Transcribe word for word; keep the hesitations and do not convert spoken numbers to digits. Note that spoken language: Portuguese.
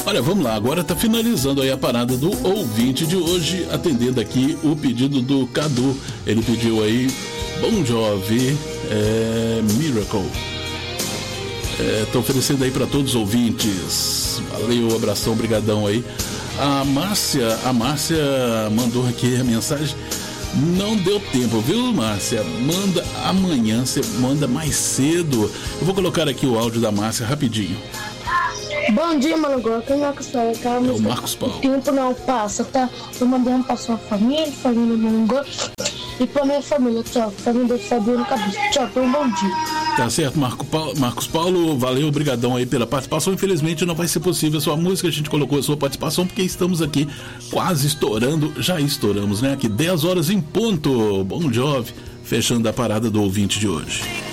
Olha, vamos lá, agora tá finalizando aí a parada do ouvinte de hoje, atendendo aqui o pedido do Cadu. Ele pediu aí Bon Jovi, é, Miracle. É, tô oferecendo aí para todos os ouvintes. Valeu, abração, brigadão aí. A Márcia, a Márcia mandou aqui a mensagem. Não deu tempo, viu, Márcia? Manda amanhã, você manda mais cedo. Eu vou colocar aqui o áudio da Márcia rapidinho. Bom dia, mano. Aqui é o Marcos Paulo. Tá? É o Marcos Paulo. O tempo não passa, tá? Eu mandei um pra sua família, família Mongo, e pra minha família. Tchau, família Fabiano Cabeça. Tchau, foi um bom dia. Tá certo, Marco Paulo, Marcos Paulo, valeu, obrigadão aí pela participação. Infelizmente não vai ser possível a sua música, a gente colocou a sua participação porque estamos aqui quase estourando, já estouramos, né? Aqui dez horas em ponto. Bon Jovi, fechando a parada do ouvinte de hoje.